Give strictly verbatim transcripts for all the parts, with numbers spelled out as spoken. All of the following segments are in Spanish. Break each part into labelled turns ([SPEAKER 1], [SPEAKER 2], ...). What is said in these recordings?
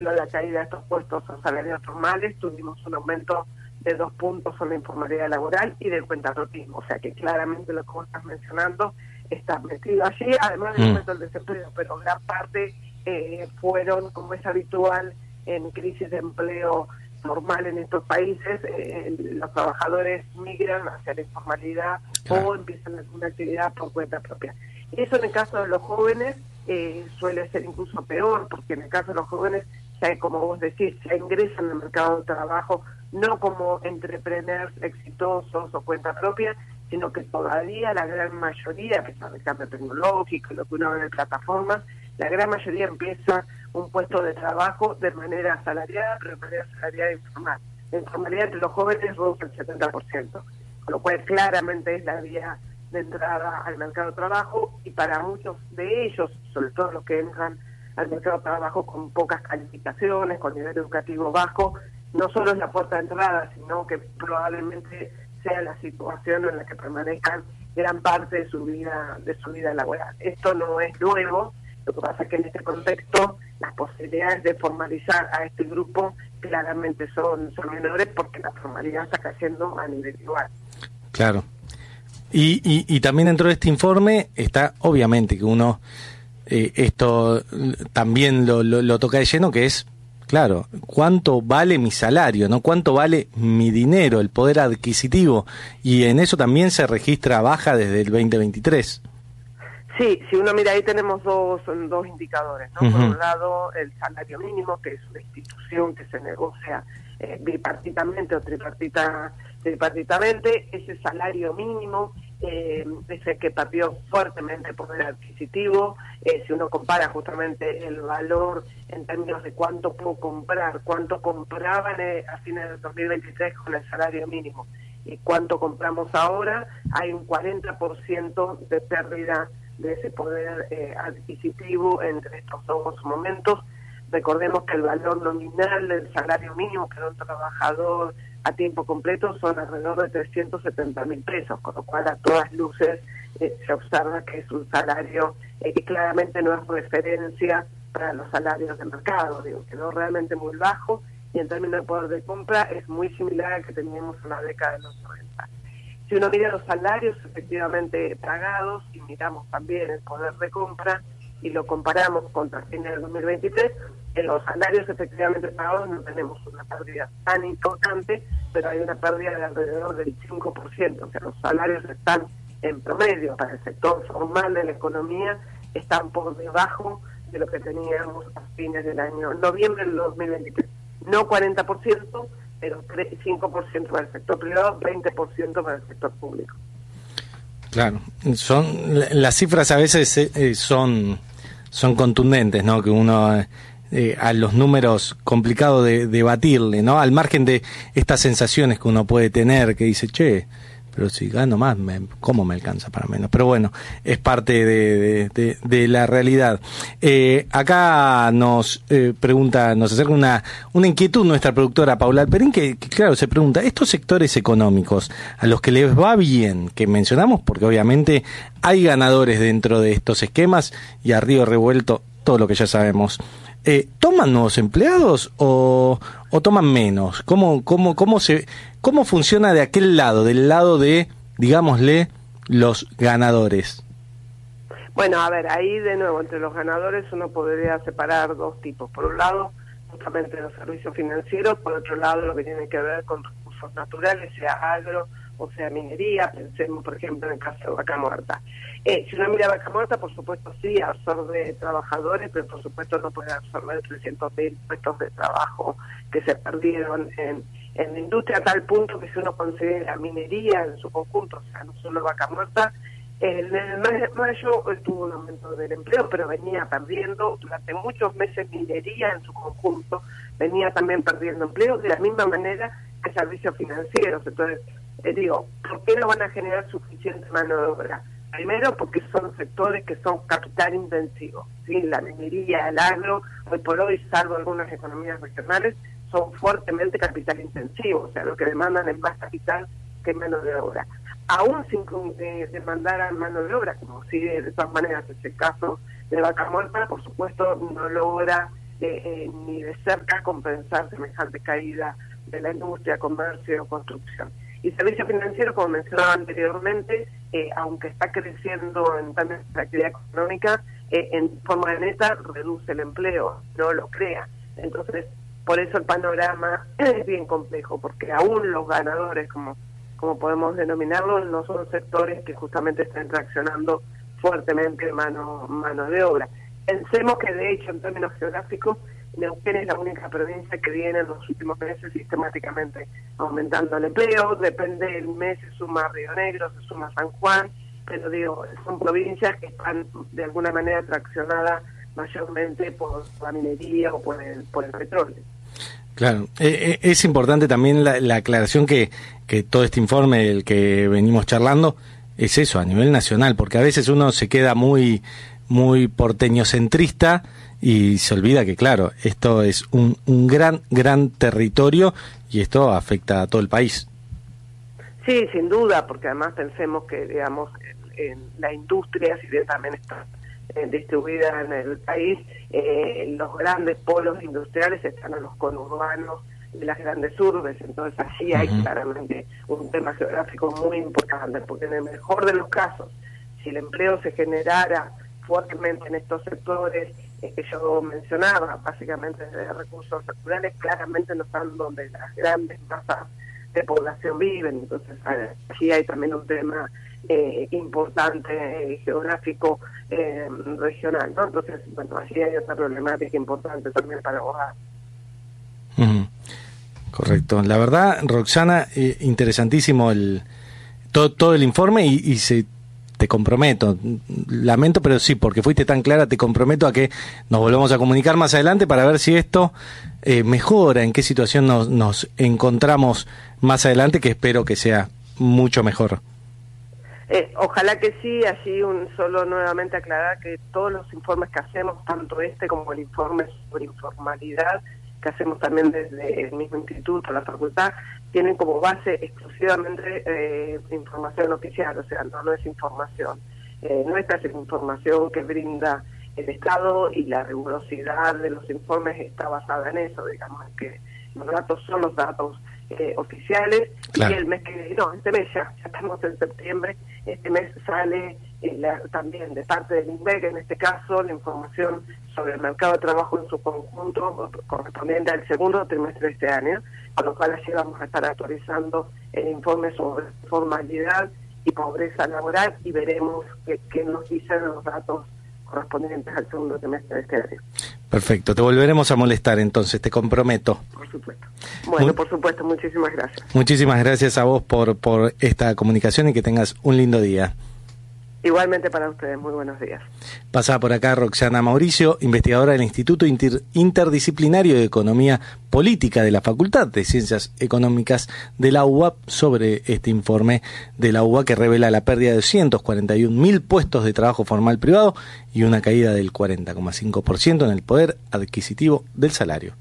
[SPEAKER 1] la caída de estos puestos a salarios formales, tuvimos un aumento de dos puntos en la informalidad laboral y del cuentapropismo. O sea que claramente lo que vos estás mencionando está metido allí, además del aumento del desempleo, pero gran parte eh, fueron, como es habitual en crisis de empleo normal en estos países, eh, los trabajadores migran hacia la informalidad, claro, o empiezan alguna actividad por cuenta propia. Eso en el caso de los jóvenes eh, suele ser incluso peor, porque en el caso de los jóvenes, ya como vos decís, ya ingresan al mercado de trabajo no como entrepreneurs exitosos o cuenta propia, sino que todavía la gran mayoría, a pesar del cambio tecnológico, lo que uno ve en plataformas, la gran mayoría empieza un puesto de trabajo de manera asalariada, pero de manera asalariada informal. La informalidad entre los jóvenes reduce el setenta por ciento, con lo cual claramente es la vía de entrada al mercado de trabajo, y para muchos de ellos, sobre todo los que entran al mercado de trabajo con pocas calificaciones, con nivel educativo bajo, no solo es la puerta de entrada, sino que probablemente sea la situación en la que permanezcan gran parte de su vida de su vida laboral. Esto no es nuevo, lo que pasa es que en este contexto las posibilidades de formalizar a este grupo claramente son, son menores, porque la formalidad está cayendo a nivel igual.
[SPEAKER 2] Claro. Y, y, y también dentro de este informe está, obviamente, que uno eh, esto también lo, lo, lo toca de lleno, que es, claro, cuánto vale mi salario, ¿no? Cuánto vale mi dinero, el poder adquisitivo, y en eso también se registra baja desde el veinte veintitrés.
[SPEAKER 1] Sí, si uno mira ahí tenemos dos, dos indicadores, ¿no? Uh-huh. Por un lado, el salario mínimo, que es una institución que se negocia eh, bipartitamente o tripartita, tripartitamente. Ese salario mínimo eh, es el que perdió fuertemente el poder adquisitivo. Eh, si uno compara justamente el valor en términos de cuánto puedo comprar, cuánto compraban eh, a fines del dos mil veintitrés con el salario mínimo y cuánto compramos ahora, hay un cuarenta por ciento de pérdida de ese poder eh, adquisitivo entre estos dos momentos. Recordemos que el valor nominal del salario mínimo que da un trabajador a tiempo completo son alrededor de trescientos setenta mil pesos, con lo cual a todas luces eh, se observa que es un salario eh, que claramente no es referencia para los salarios de mercado, digo, quedó realmente muy bajo, y en términos de poder de compra es muy similar al que teníamos en la década de los noventa. Si uno mira los salarios efectivamente pagados y miramos también el poder de compra y lo comparamos contra fines del dos mil veintitrés, en los salarios efectivamente pagados no tenemos una pérdida tan importante, pero hay una pérdida de alrededor del cinco por ciento. O sea, los salarios están en promedio para el sector formal de la economía, están por debajo de lo que teníamos a fines del año noviembre del dos mil veintitrés. No cuarenta por ciento, pero cinco por ciento para el sector privado, veinte por ciento para el sector público.
[SPEAKER 2] Claro, son las cifras a veces eh, son son contundentes, ¿no? Que uno eh, a los números complicado de, de batirle, ¿no? Al margen de estas sensaciones que uno puede tener, que dice, che, pero si gano más, me, ¿cómo me alcanza para menos? Pero bueno, es parte de, de, de, de la realidad. Eh, acá nos eh, pregunta, nos acerca una, una inquietud nuestra productora Paula Alperín, que, que claro, se pregunta, estos sectores económicos a los que les va bien, que mencionamos, porque obviamente hay ganadores dentro de estos esquemas, y a río revuelto todo lo que ya sabemos, eh, ¿toman nuevos empleados o, o toman menos? ¿Cómo, cómo, cómo se... ¿Cómo funciona de aquel lado, del lado de, digámosle, los ganadores?
[SPEAKER 1] Bueno, a ver, ahí de nuevo, entre los ganadores uno podría separar dos tipos. Por un lado, justamente los servicios financieros, por otro lado, lo que tiene que ver con recursos naturales, sea agro o sea minería. Pensemos, por ejemplo, en el caso de Vaca Muerta. Eh, si uno mira Vaca Muerta, por supuesto sí, absorbe trabajadores, pero por supuesto no puede absorber trescientos mil puestos de trabajo que se perdieron en... en la industria, a tal punto que si uno considera minería en su conjunto, o sea, no solo Vaca Muerta, en el mes de mayo tuvo un aumento del empleo, pero venía perdiendo durante muchos meses minería en su conjunto, venía también perdiendo empleo, de la misma manera que servicios financieros. Entonces, eh, digo, ¿por qué no van a generar suficiente mano de obra? Primero, porque son sectores que son capital intensivos, ¿sí? La minería, el agro, hoy por hoy, salvo algunas economías regionales, son fuertemente capital intensivo, o sea, lo que demandan es más capital que mano de obra. Aún sin eh, demandar a mano de obra, como si de todas maneras es el caso de Vaca Muerta, por supuesto no logra eh, eh, ni de cerca compensar semejante caída de la industria, comercio o construcción. Y servicio financiero, como mencionaba anteriormente, eh, aunque está creciendo en términos de actividad económica, eh, en forma neta reduce el empleo, no lo crea. Entonces, por eso el panorama es bien complejo, porque aún los ganadores, como, como podemos denominarlos, no son sectores que justamente estén traccionando fuertemente mano, mano de obra. Pensemos que, de hecho, en términos geográficos, Neuquén es la única provincia que viene en los últimos meses sistemáticamente aumentando el empleo. Depende del mes, se suma Río Negro, se suma San Juan, pero digo, son provincias que están de alguna manera traccionadas mayormente por la minería o por el, por el petróleo.
[SPEAKER 2] Claro, eh, es importante también la, la aclaración que, que todo este informe del que venimos charlando es eso, a nivel nacional, porque a veces uno se queda muy, muy porteñocentrista y se olvida que, claro, esto es un, un gran, gran territorio y esto afecta a todo el país.
[SPEAKER 1] Sí, sin duda, porque además pensemos que, digamos, en, en la industria, si bien también está eh, distribuida en el país, eh, los grandes polos industriales están en los conurbanos de las grandes urbes, entonces allí hay uh-huh. claramente un tema geográfico muy importante, porque en el mejor de los casos, si el empleo se generara fuertemente en estos sectores eh, que yo mencionaba, básicamente de recursos naturales, claramente no están donde las grandes masas de población viven, entonces allí hay también un tema eh, importante eh, geográfico eh, regional, ¿no? Entonces, bueno, allí hay otra problemática importante también para abordar.
[SPEAKER 2] Uh-huh. Correcto. La verdad, Roxana, eh, interesantísimo el todo, todo el informe y, y se te comprometo, lamento, pero sí, porque fuiste tan clara, te comprometo a que nos volvamos a comunicar más adelante para ver si esto eh, mejora, en qué situación nos, nos encontramos más adelante, que espero que sea mucho mejor.
[SPEAKER 1] Eh, ojalá que sí, allí un solo nuevamente aclarar que todos los informes que hacemos, tanto este como el informe sobre informalidad, que hacemos también desde el mismo instituto, la facultad, tienen como base exclusivamente eh, información oficial, o sea, no, no es información. Eh, nuestra es información que brinda el Estado y la rigurosidad de los informes está basada en eso, digamos, que los datos son los datos eh, oficiales. Claro. Y el mes que, no, este mes ya, ya estamos en septiembre, este mes sale eh, la, también de parte del INVEC, en este caso, la información sobre el mercado de trabajo en su conjunto correspondiente al segundo trimestre de este año, con lo cual allí vamos a estar actualizando el informe sobre formalidad y pobreza laboral y veremos qué, qué nos dicen los datos correspondientes al segundo trimestre de este año.
[SPEAKER 2] Perfecto, te volveremos a molestar entonces, te comprometo.
[SPEAKER 1] Por supuesto. Bueno, Muy, por supuesto, muchísimas gracias.
[SPEAKER 2] Muchísimas gracias a vos por, por esta comunicación y que tengas un lindo día.
[SPEAKER 1] Igualmente para ustedes, muy buenos días.
[SPEAKER 2] Pasa por acá Roxana Mauricio, investigadora del Instituto Inter- Interdisciplinario de Economía Política de la Facultad de Ciencias Económicas de la U B A, sobre este informe de la U B A que revela la pérdida de doscientos cuarenta y un mil puestos de trabajo formal privado y una caída del cuarenta coma cinco por ciento en el poder adquisitivo del salario.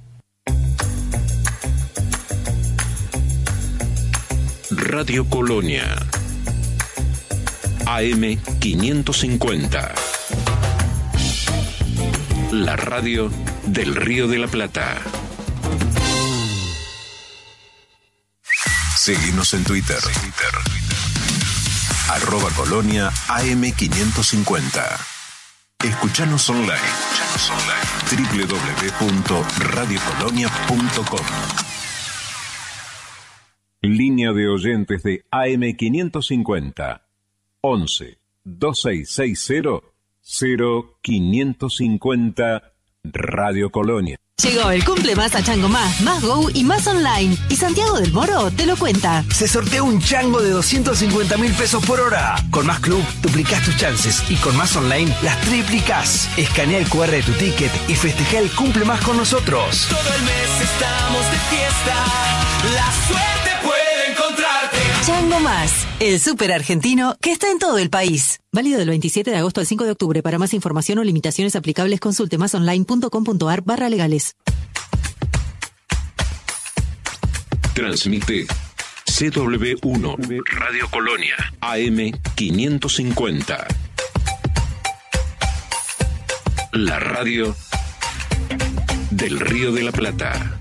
[SPEAKER 3] Radio Colonia A M quinientos cincuenta, la radio del Río de la Plata. Seguinos en Twitter, Twitter. arroba Colonia A M quinientos cincuenta. Escuchanos online, Escuchanos online. doble u doble u doble u punto radio colonia punto com. Línea de oyentes de A M quinientos cincuenta. once, dos seis seis cero, cero quinientos cincuenta Radio Colonia.
[SPEAKER 4] Llegó el cumple más a Chango Más, Más Go y Más Online. Y Santiago del Moro te lo cuenta.
[SPEAKER 5] Se sortea un chango de doscientos cincuenta mil pesos por hora. Con Más Club duplicás tus chances y con Más Online las triplicás. Escanea el cu erre de tu ticket y festeja el cumple más con nosotros.
[SPEAKER 6] Todo el mes estamos de fiesta. La suerte puede encontrarte.
[SPEAKER 4] Chango Más, el súper argentino que está en todo el país. Válido del veintisiete de agosto al cinco de octubre. Para más información o limitaciones aplicables, consulte másonline.com.ar barra legales.
[SPEAKER 3] Transmite C W uno Radio Colonia A M quinientos cincuenta. La radio del Río de la Plata.